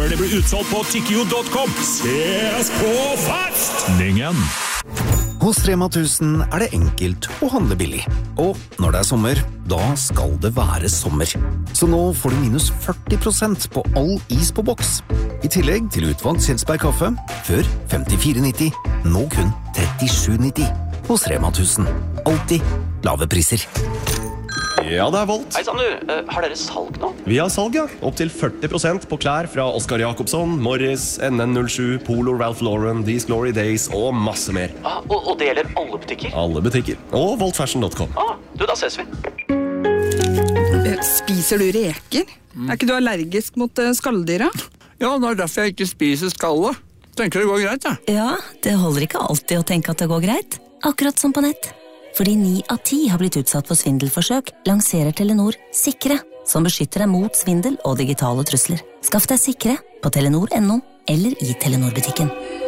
før det blir utsolgt på tikkio.com. Ses på festningen! Hos Rema 1000 det enkelt å handle billig. Og når det sommer, da skal det være sommer. Så nå får du minus 40% på all is på boks. I tillegg til utvalgt Kjelsberg kaffe, før 54,90, nå kun 37,90. Hos Rema 1000. Alltid lave priser. Ja, det Volt. Hei sann du, har dere salg nå? Vi har salg, ja. Opp til 40% på klær fra Oscar Jacobsson, Morris, NN07, Polo, Ralph Lauren, These Glory Days og masse mer. Og det gjelder alle butikker? Alle butikker. Og voltfashion.com. Da ses vi. Spiser du reker? Ikke du allergisk mot skalldyra? Ja, det derfor jeg ikke spiser skallet. Tenker det går greit, ja. Ja, det holder ikke alltid å tenke at det går greit. Akkurat som på nett. Fordi 9 av 10 har blitt utsatt for svindelforsøk, lanserer Telenor Sikre, som beskytter deg mot svindel og digitale trusler. Skaff deg Sikre på Telenor.no eller i Telenor-butikken.